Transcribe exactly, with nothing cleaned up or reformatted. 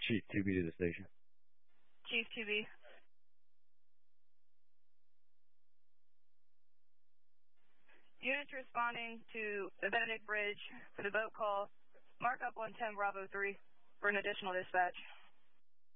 Chief two B to the station. Chief two B. Units responding to the Benedict Bridge for the boat call. Mark up one ten Bravo three for an additional dispatch.